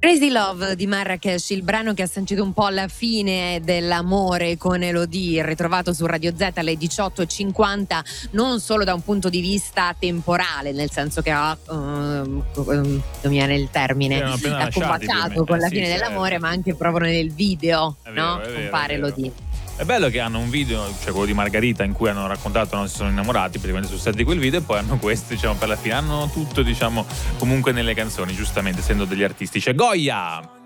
Crazy Love di Marrakesh, il brano che ha sancito un po' la fine dell'amore con Elodie, ritrovato su Radio Z alle 18:50, non solo da un punto di vista temporale, nel senso che non mi viene il termine, ha combaciato con la fine dell'amore, ma anche proprio nel video, no? Compare Elodie. È bello che hanno un video, cioè quello di Margherita, in cui hanno raccontato non si sono innamorati, praticamente sul set di quel video, e poi hanno questo, diciamo, per la fine hanno tutto, diciamo, comunque nelle canzoni, giustamente, essendo degli artisti. C'è Goya!